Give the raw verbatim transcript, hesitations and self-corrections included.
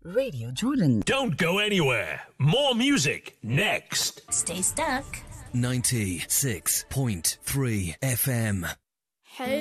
Radio Jordan. Don't go anywhere. More music next. Stay stuck. ninety-six point three F M. Hey.